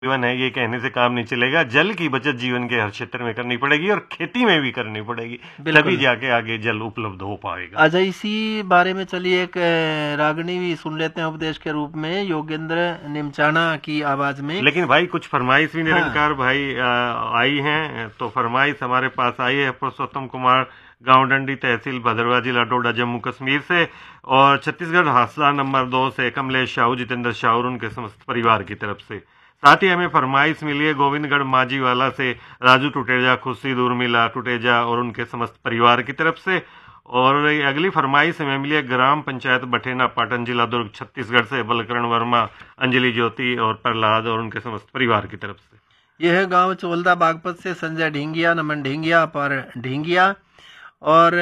जीवन है ये कहने से काम नहीं चलेगा। जल की बचत जीवन के हर क्षेत्र में करनी पड़ेगी और खेती में भी करनी पड़ेगी, तभी जाके आगे जल उपलब्ध हो पाएगा। अच्छा, इसी बारे में चलिए एक रागनी भी सुन लेते हैं उपदेश के रूप में योगेंद्र निमचाना की आवाज में। लेकिन भाई कुछ फरमाइश भी निरंकार भाई आई हैं, तो फरमाइश हमारे पास आई है पुरुषोत्तम कुमार, गांव डंडी, तहसील भदरवा, जिला डोडा, जम्मू कश्मीर से, और छत्तीसगढ़ हादसा नंबर 2 से कमलेश शाहू, जितेंद्र शाह और उनके समस्त परिवार की तरफ से। साथ ही हमें फरमाइश मिली है गोविंदगढ़ मांझीवाला से राजू टुटेजा, खुर्शीद उर्मिला टुटेजा और उनके समस्त परिवार की तरफ से। और अगली फरमाइश हमें मिली है ग्राम पंचायत बठेना, पाटन, जिला दुर्ग, छत्तीसगढ़ से बलकरण वर्मा, अंजलि ज्योति और प्रहलाद और उनके समस्त परिवार की तरफ से। यह गांव चोलदा बागपत से संजय ढींगिया, नमन ढींगिया, पर ढींगिया, और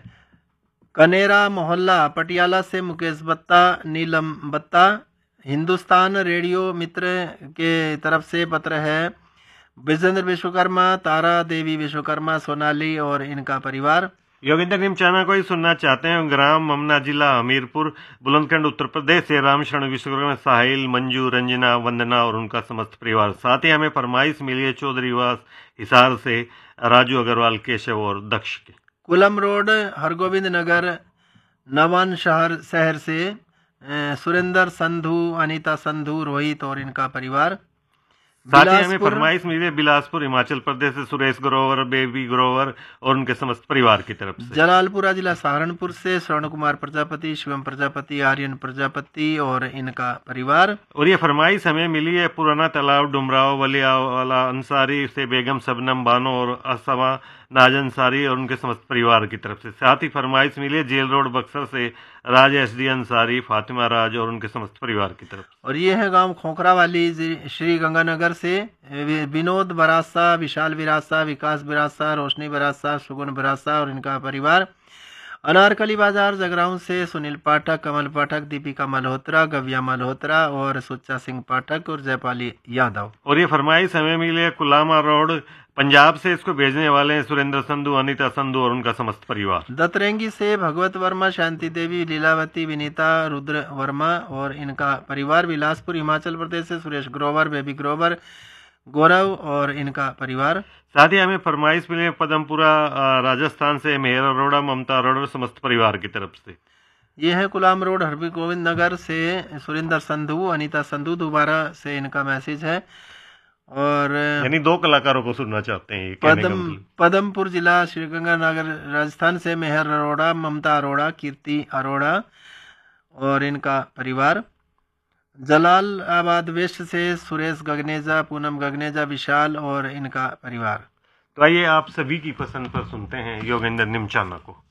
कनेरा मोहल्ला पटियाला से मुकेश बत्ता, नीलम बत्ता। हिंदुस्तान रेडियो मित्र के तरफ से पत्र है विजेंद्र विश्वकर्मा, तारा देवी विश्वकर्मा, सोनाली और इनका परिवार। योगेंद्र निमचाना को ही सुनना चाहते हैं ग्राम ममना, जिला हमीरपुर, बुलंदखंड, उत्तर प्रदेश से रामशरण विश्वकर्मा, साहिल, मंजू, रंजना, वंदना और उनका समस्त परिवार। साथ ही हमें फरमाइश मिली है चौधरीवास हिसार से राजू अग्रवाल, केशव और दक्ष के। कुलम रोड, हरगोविंद नगर, नवान शहर से सुरेंद्र संधू, अनीता संधू, रोहित और इनका परिवार। साथ ही हमें फरमाइश मिली है बिलासपुर, हिमाचल प्रदेश से सुरेश ग्रोवर, बेबी ग्रोवर और उनके समस्त परिवार की तरफ से। जलालपुरा, जिला सहारनपुर से स्वर्ण कुमार प्रजापति, शिवम प्रजापति, आर्यन प्रजापति और इनका परिवार। और ये फरमाइश हमें मिली है पुराना तालाब, डुमराव, वलियावाला अंसारी से बेगम सबनम बानो और असमा नाज अंसारी और उनके समस्त परिवार की तरफ से। साथ ही फरमाइश मिली है जेल रोड, बक्सर से राज SD अंसारी, फातिमा राज और उनके समस्त परिवार की तरफ। और ये है गांव खोखरा वाली, श्री गंगानगर से विनोद बरासा, विशाल बिरासा, विकास बिरासा, रोशनी बिरासा, सुगुन बिरासा और इनका परिवार। अनारकली बाजार जगराउं से सुनील पाठक, कमल पाठक, दीपिका मल्होत्रा, गव्या मल्होत्रा और सुच्चा सिंह पाठक और जयपाली यादव। और ये फरमाइश हमें मिली है कुलामा रोड, पंजाब से। इसको भेजने वाले हैं सुरेंद्र संधू, अनीता संधू और उनका समस्त परिवार। दतरेंगी से भगवत वर्मा, शांति देवी, लीलावती, विनीता, रुद्र वर्मा और इनका परिवार। बिलासपुर, हिमाचल प्रदेश से सुरेश ग्रोवर, बेबी ग्रोवर, गौरव और इनका परिवार। साथ ही हमें फरमाइश मिली है पदमपुरा राजस्थान से मेहर अरोड़ा, ममता अरोड़ा और समस्त परिवार की तरफ से। ये है कुलाम रोड, हरबी गोविंद नगर से सुरेंद्र संधू, अनीता संधू, दोबारा से इनका मैसेज है। और यानी 2 कलाकारों को सुनना चाहते हैं। पदमपुर, जिला श्रीगंगानगर, राजस्थान से मेहर अरोड़ा, ममता अरोड़ा, कीर्ति अरोड़ा और इनका परिवार। जलालाबाद वेस्ट से सुरेश गगनेजा, पूनम गगनेजा, विशाल और इनका परिवार। तो आइए आप सभी की पसंद पर सुनते हैं योगेंद्र निमचाना को।